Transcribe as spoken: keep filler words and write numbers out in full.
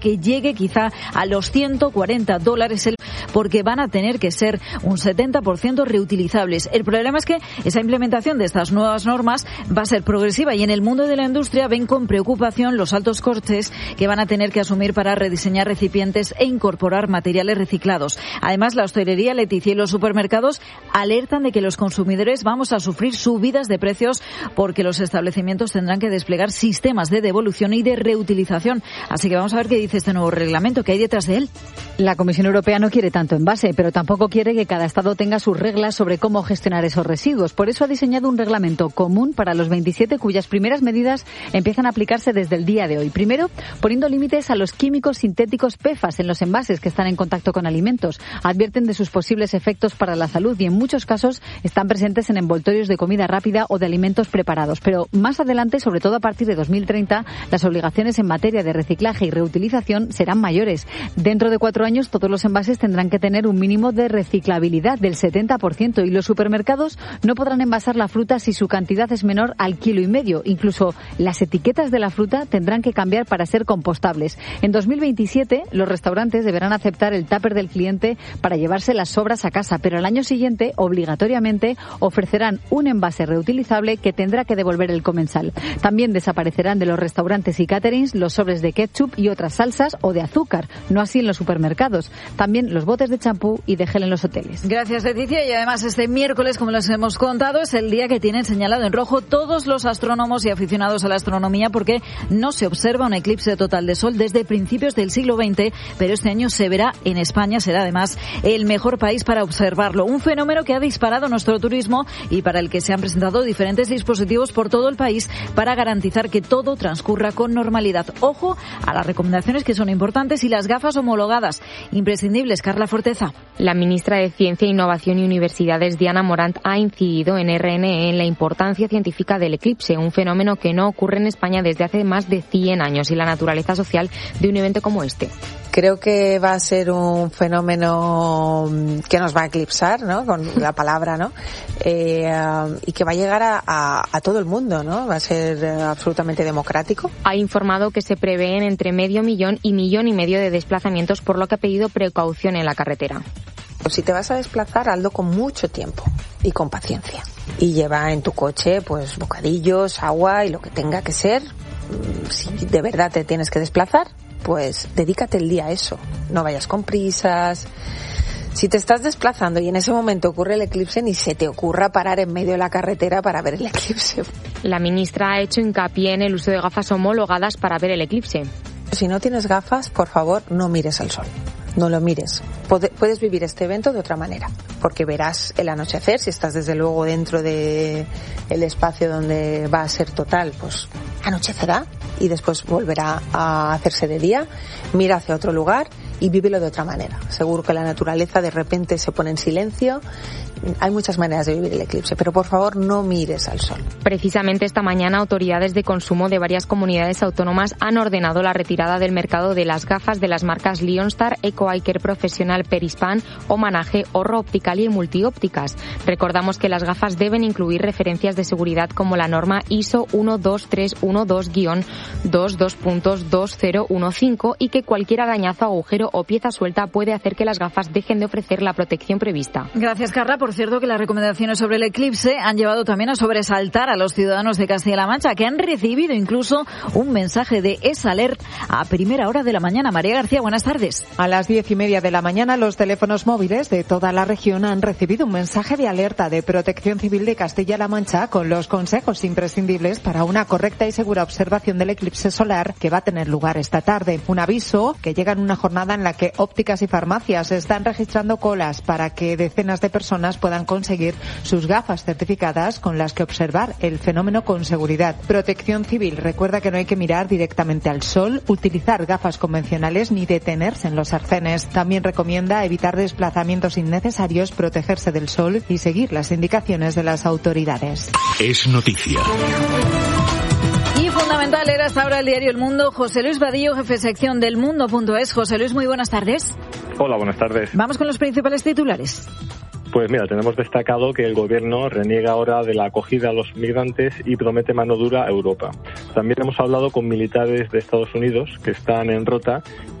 que llegue quizá a los ciento cuarenta dólares el porque van a tener que ser un setenta por ciento reutilizables. El problema es que esa implementación de estas nuevas normas va a ser progresiva y en el mundo de la industria ven con preocupación los altos costes que van a tener que asumir para rediseñar recipientes e incorporar materiales reciclados. Además, la hostelería, Leticia, y los supermercados alertan de que los consumidores vamos a sufrir subidas de precios porque los establecimientos tendrán que desplegar sistemas de devolución y de reutilización. Así que vamos a ver qué dice este nuevo reglamento, qué hay detrás de él. La Comisión Europea no quiere tanto envase, pero tampoco quiere que cada Estado tenga sus reglas sobre cómo gestionar esos residuos. Por eso ha diseñado un reglamento común para los veintisiete, cuyas primeras medidas empiezan a aplicarse desde el día de hoy. Primero, poniendo límites a los químicos sintéticos P F A S en los envases que están en contacto con alimentos. Advierten de sus posibles efectos para la salud y en muchos casos están presentes en envoltorios de comida rápida o de alimentos preparados. Pero más adelante, sobre todo a partir de dos mil treinta, las obligaciones en materia de reciclaje y reutilización serán mayores. Dentro de cuatro años, todos los envases tendrán que tener un mínimo de reciclabilidad del setenta por ciento y los supermercados no podrán envasar la fruta si su cantidad es menor al kilo y medio. Incluso las etiquetas de la fruta tendrán que cambiar para ser compostables. En dos mil veintisiete, los restaurantes deberán aceptar el tupper del cliente para llevarse las sobras a casa, pero al año siguiente, obligatoriamente, ofrecerán un envase reutilizable que tendrá que devolver el comensal. También desaparecerán de los restaurantes y caterings los sobres de ketchup y otras salsas o de azúcar, no así en los supermercados. También los botes de champú y de gel en los hoteles. Gracias, Leticia. Y además este miércoles, como les hemos contado, es el día que tienen señalado en rojo todos los astrónomos y aficionados a la astronomía porque no se observa un eclipse total de sol desde principios del siglo veinte, pero este año se verá en España. Será además el mejor país para observarlo. Un fenómeno que ha disparado nuestro turismo y para el que se han presentado diferentes dispositivos por todo el país para garantizar que todo transcurra con normalidad. Ojo a las recomendaciones que son importantes y las gafas homologadas, imprescindibles. Carla Forteza. La ministra de Ciencia, Innovación y Universidades, Diana Morant, ha incidido en R N E en la importancia científica del eclipse, un fenómeno que no ocurre en España desde hace más de cien años y la naturaleza social de un evento como este. Creo que va a ser un fenómeno que nos va a eclipsar, ¿no? Con la palabra, ¿no? Eh, y que va a llegar a, a, a todo el mundo, ¿no? Va a ser absolutamente democrático. Ha informado que se prevén entre medio millón y millón y medio de desplazamientos, por lo que ha pedido precaución en la carretera. Pues si te vas a desplazar, hazlo con mucho tiempo y con paciencia. Y lleva en tu coche, pues, bocadillos, agua y lo que tenga que ser. Si de verdad te tienes que desplazar, pues dedícate el día a eso. No vayas con prisas. Si te estás desplazando y en ese momento ocurre el eclipse, ni se te ocurra parar en medio de la carretera para ver el eclipse. La ministra ha hecho hincapié en el uso de gafas homologadas para ver el eclipse. Si no tienes gafas, por favor, no mires al sol. No lo mires. Puedes vivir este evento de otra manera, porque verás el anochecer, si estás desde luego dentro de el espacio donde va a ser total, pues anochecerá y después volverá a hacerse de día. Mira hacia otro lugar y vívelo de otra manera. Seguro que la naturaleza de repente se pone en silencio. Hay muchas maneras de vivir el eclipse, pero por favor no mires al sol. Precisamente esta mañana autoridades de consumo de varias comunidades autónomas han ordenado la retirada del mercado de las gafas de las marcas Leonstar, Eco-Iker Professional, Perispan, Homenaje, Horro Optical y Multiópticas. Recordamos que las gafas deben incluir referencias de seguridad como la norma I S O uno dos tres uno dos guión dos dos punto dos cero uno cinco y que cualquier arañazo, agujero o pieza suelta puede hacer que las gafas dejen de ofrecer la protección prevista. Gracias, Carla. Por cierto, que las recomendaciones sobre el eclipse han llevado también a sobresaltar a los ciudadanos de Castilla-La Mancha, que han recibido incluso un mensaje de EsAlert a primera hora de la mañana. María García, buenas tardes. A las diez y media de la mañana, los teléfonos móviles de toda la región han recibido un mensaje de alerta de Protección Civil de Castilla-La Mancha con los consejos imprescindibles para una correcta y segura observación del eclipse solar que va a tener lugar esta tarde. Un aviso que llega en una jornada en la que ópticas y farmacias están registrando colas para que decenas de personas puedan conseguir sus gafas certificadas con las que observar el fenómeno con seguridad. Protección Civil recuerda que no hay que mirar directamente al sol, utilizar gafas convencionales ni detenerse en los arcenes. También recomienda evitar desplazamientos innecesarios, protegerse del sol y seguir las indicaciones de las autoridades. Es noticia. Y fundamental era hasta ahora el diario El Mundo. José Luis Vadillo, jefe de sección del Mundo punto es. José Luis, muy buenas tardes. Hola, buenas tardes. Vamos con los principales titulares. Pues mira, tenemos destacado que el gobierno reniega ahora de la acogida a los migrantes y promete mano dura a Europa. También hemos hablado con militares de Estados Unidos que están en Rota